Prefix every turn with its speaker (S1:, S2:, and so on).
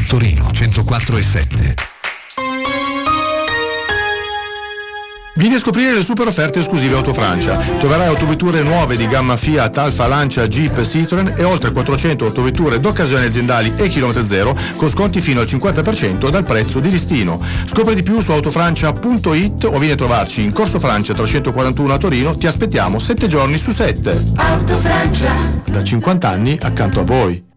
S1: Torino 104,7.
S2: Vieni a scoprire le super offerte esclusive Autofrancia. Troverai autovetture nuove di gamma Fiat, Alfa, Lancia, Jeep, Citroen e oltre 400 autovetture d'occasione aziendali e chilometro zero con sconti fino al 50% dal prezzo di listino. Scopri di più su autofrancia.it o vieni a trovarci in Corso Francia 341 a Torino. Ti aspettiamo 7 giorni su 7.
S3: Autofrancia.
S2: Da 50 anni accanto a voi.